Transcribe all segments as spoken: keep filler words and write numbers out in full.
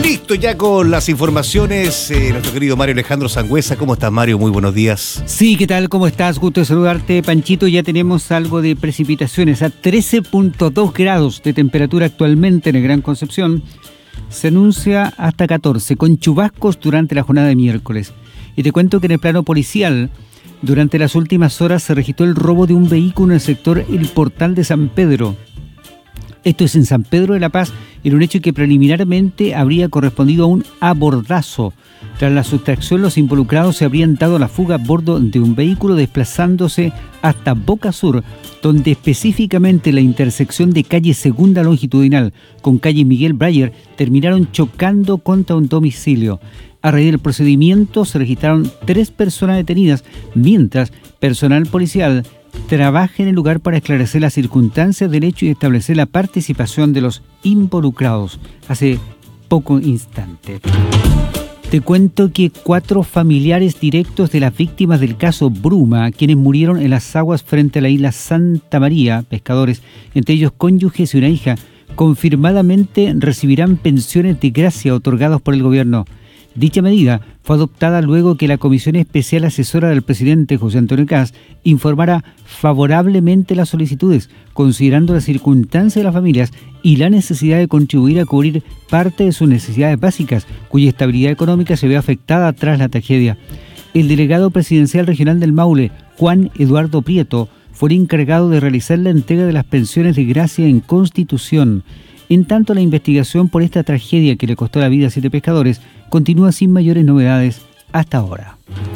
Listo ya con las informaciones, eh, nuestro querido Mario Alejandro Sangüesa. ¿Cómo estás, Mario? Muy buenos días. Sí, ¿qué tal? ¿Cómo estás? Gusto de saludarte, Panchito. Ya tenemos algo de precipitaciones a trece punto dos grados de temperatura actualmente en el Gran Concepción. Se anuncia hasta catorce, con chubascos durante la jornada de miércoles. Y te cuento que en el plano policial, durante las últimas horas se registró el robo de un vehículo en el sector El Portal de San Pedro. Esto es en San Pedro de la Paz, en un hecho que preliminarmente habría correspondido a un abordazo. Tras la sustracción, los involucrados se habrían dado la fuga a bordo de un vehículo desplazándose hasta Boca Sur, donde específicamente la intersección de calle Segunda Longitudinal con calle Miguel Breyer terminaron chocando contra un domicilio. A raíz del procedimiento se registraron tres personas detenidas, mientras personal policial trabaja en el lugar para esclarecer las circunstancias del hecho y establecer la participación de los involucrados. Hace poco instante. Te cuento que cuatro familiares directos de las víctimas del caso Bruma, quienes murieron en las aguas frente a la isla Santa María, pescadores, entre ellos cónyuges y una hija, confirmadamente recibirán pensiones de gracia otorgadas por el gobierno. Dicha medida fue adoptada luego que la Comisión Especial Asesora del presidente José Antonio Kast informara favorablemente las solicitudes, considerando las circunstancias de las familias y la necesidad de contribuir a cubrir parte de sus necesidades básicas, cuya estabilidad económica se ve afectada tras la tragedia. El delegado presidencial regional del Maule, Juan Eduardo Prieto, fue el encargado de realizar la entrega de las pensiones de gracia en Constitución. En tanto, la investigación por esta tragedia que le costó la vida a siete pescadores continúa sin mayores novedades hasta ahora.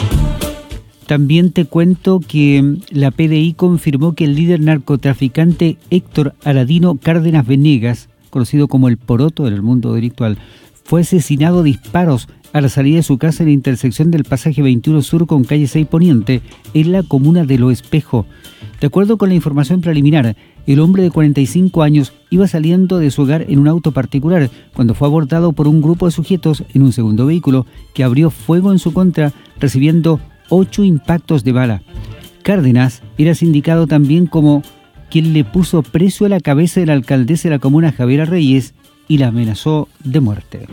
También te cuento que la P D I confirmó que el líder narcotraficante Héctor Aladino Cárdenas Venegas, conocido como el Poroto del mundo delictual, fue asesinado a disparos a la salida de su casa en la intersección del pasaje veintiuno Sur con calle seis Poniente, en la comuna de Lo Espejo. De acuerdo con la información preliminar, el hombre de cuarenta y cinco años iba saliendo de su hogar en un auto particular cuando fue abordado por un grupo de sujetos en un segundo vehículo que abrió fuego en su contra, recibiendo ocho impactos de bala. Cárdenas era sindicado también como quien le puso precio a la cabeza de la alcaldesa de la comuna, Javiera Reyes, y la amenazó de muerte.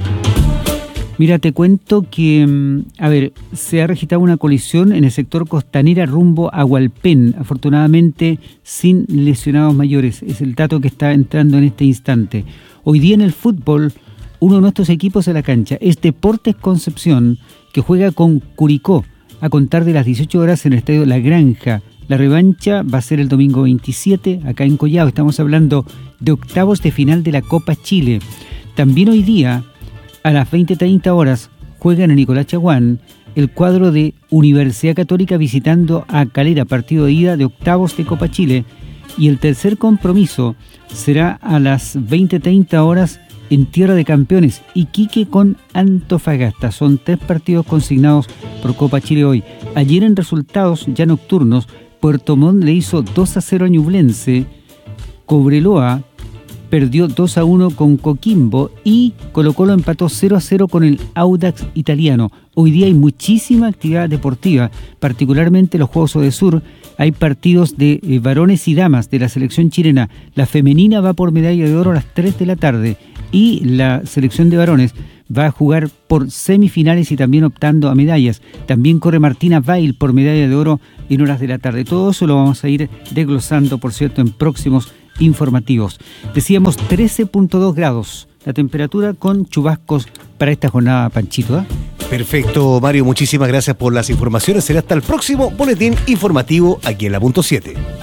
Mira, te cuento que, a ver, se ha registrado una colisión en el sector Costanera rumbo a Hualpén, afortunadamente sin lesionados mayores. Es el dato que está entrando en este instante. Hoy día en el fútbol, uno de nuestros equipos en la cancha es Deportes Concepción, que juega con Curicó a contar de las dieciocho horas en el estadio La Granja. La revancha va a ser el domingo veintisiete, acá en Collao. Estamos hablando de octavos de final de la Copa Chile. También hoy día, a las veinte treinta horas, juegan en Nicolás Chaguán el cuadro de Universidad Católica visitando a Calera, partido de ida de octavos de Copa Chile. Y el tercer compromiso será a las veinte treinta horas en Tierra de Campeones, Iquique con Antofagasta. Son tres partidos consignados por Copa Chile hoy. Ayer en resultados ya nocturnos, Puerto Montt le hizo dos a cero a Ñublense, Cobreloa perdió dos a uno con Coquimbo y Colo-Colo empató cero a cero con el Audax italiano. Hoy día hay muchísima actividad deportiva, particularmente los Juegos Odesur. Hay partidos de eh, varones y damas de la selección chilena. La femenina va por medalla de oro a las tres de la tarde y la selección de varones va a jugar por semifinales y también optando a medallas. También corre Martina Bail por medalla de oro en horas de la tarde. Todo eso lo vamos a ir desglosando, por cierto, en próximos informativos. Decíamos trece punto dos grados la temperatura con chubascos para esta jornada, Panchito, ¿eh? Perfecto, Mario, muchísimas gracias por las informaciones. Será hasta el próximo boletín informativo aquí en la punto siete.